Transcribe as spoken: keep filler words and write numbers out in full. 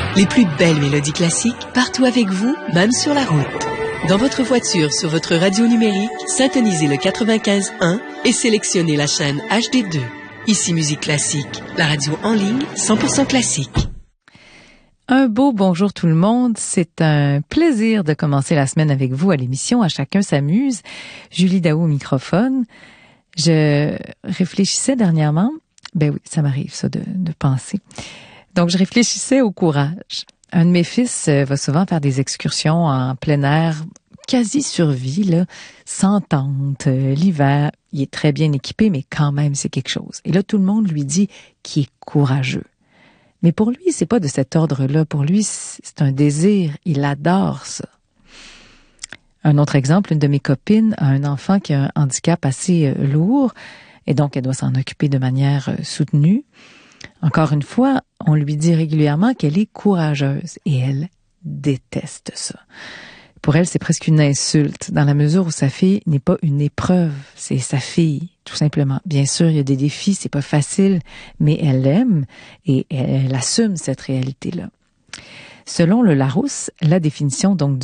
Les plus belles mélodies classiques, partout avec vous, même sur la route. Dans votre voiture, sur votre radio numérique, syntonisez le quatre-vingt-quinze un et sélectionnez la chaîne H D deux. Ici Musique Classique, la radio en ligne cent pour cent classique. Un beau bonjour tout le monde. C'est un plaisir de commencer la semaine avec vous à l'émission « À chacun s'amuse ». Julie Daou au microphone. Je réfléchissais dernièrement, ben oui, ça m'arrive ça de, de penser. Donc je réfléchissais au courage. Un de mes fils va souvent faire des excursions en plein air, quasi survie, là, sans tente, l'hiver. Il est très bien équipé, mais quand même c'est quelque chose. Et là tout le monde lui dit qu'il est courageux. Mais pour lui, c'est pas de cet ordre-là. Pour lui, c'est un désir. Il adore ça. Un autre exemple, une de mes copines a un enfant qui a un handicap assez lourd et donc elle doit s'en occuper de manière soutenue. Encore une fois, on lui dit régulièrement qu'elle est courageuse et elle déteste ça. Pour elle, c'est presque une insulte, dans la mesure où sa fille n'est pas une épreuve, c'est sa fille, tout simplement. Bien sûr, il y a des défis, c'est pas facile, mais elle l'aime et elle assume cette réalité-là. Selon le Larousse, la définition donc